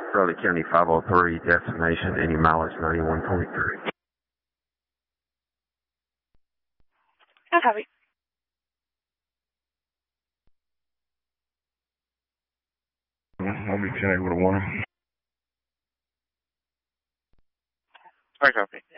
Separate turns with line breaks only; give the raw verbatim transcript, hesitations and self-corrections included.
Raleigh County five oh three, destination, any mileage ninety-one point three.
I'll copy.
I'll be ten eight with a one.
I copy.